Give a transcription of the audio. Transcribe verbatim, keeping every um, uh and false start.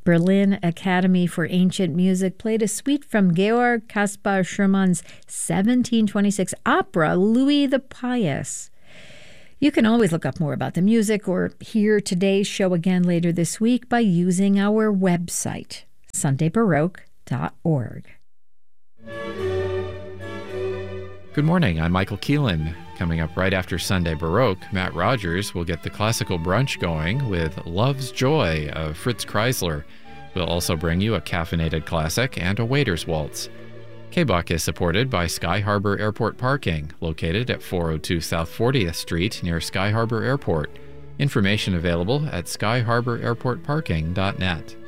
Berlin Academy for Ancient Music played a suite from Georg Caspar Schumann's seventeen twenty-six opera, Louis the Pious. You can always look up more about the music or hear today's show again later this week by using our website, sunday baroque dot org. Good morning, I'm Michael Keelan. Coming up right after Sunday Baroque, Matt Rogers will get the classical brunch going with Love's Joy of Fritz Kreisler. We'll also bring you a caffeinated classic and a waiter's waltz. K B U C is supported by Sky Harbor Airport Parking, located at four oh two South fortieth Street near Sky Harbor Airport. Information available at sky harbor airport parking dot net.